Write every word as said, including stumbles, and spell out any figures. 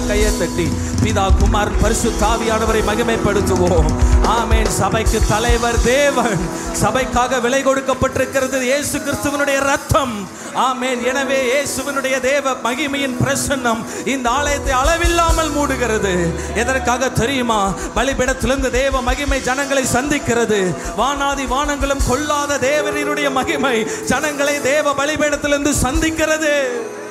கையை தட்டி பிதா குமார் பரிசுத்த ஆவியானவரை மகிமைப்படுத்துவோம். ஆமென். சபைக்கு தலைவர் தேவன். சபைக்காக விலை கொடுக்கப்பட்டிருக்கிறது இயேசு கிறிஸ்துவினுடைய ரத்தம். ஆமென். எனவே இயேசுவினுடைய தேவ மகிமையின் பிரசன்னம் இந்த ஆலயத்தை அளவில்லாமல் மூடுகிறது. எதற்காக தெரியுமா? பலிபீடத்திலிருந்து தேவ மகிமை ஜனங்களை சந்திக்கிறது. வானாதி வானங்களும் கொள்ளாத தேவனுடைய மகிமை ஜனங்களை தேவ பலிபீடத்திலிருந்து சந்திக்கிறது.